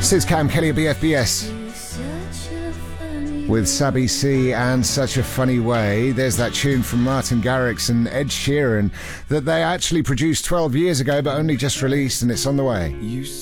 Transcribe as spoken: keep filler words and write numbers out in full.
This is Cam Kelly of B F B S with Sabi C and Such a Funny Way. There's that tune from Martin Garrix and Ed Sheeran that they actually produced twelve years ago but only just released, and it's on the way. You